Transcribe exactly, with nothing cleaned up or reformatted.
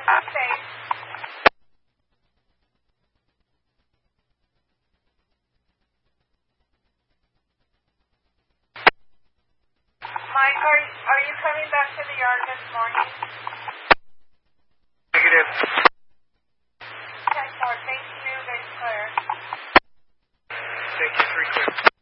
Safe. Mike, are, are you coming back to the yard this morning? Negative. ten four, thank you, base clear. Thank you, three clear.